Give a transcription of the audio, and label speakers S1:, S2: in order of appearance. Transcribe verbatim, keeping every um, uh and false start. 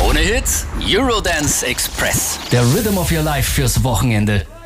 S1: Krone Hits, Eurodance Express. Der Rhythm of Your Life fürs Wochenende.